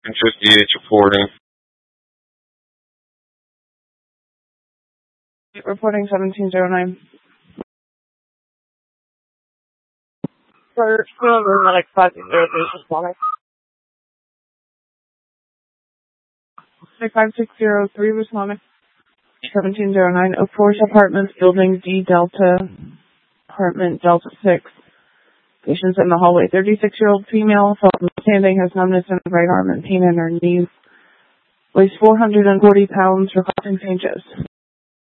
And 58 reporting. Reporting 1709. For like 503 responding. 5603 responding. 1709 Oak Forest Apartments, Building D Delta, Apartment Delta 6. Patients in the hallway. 36-year-old female, felt standing, has numbness in her right arm and pain in her knees. Weighs 440 pounds, requesting St. Joe's.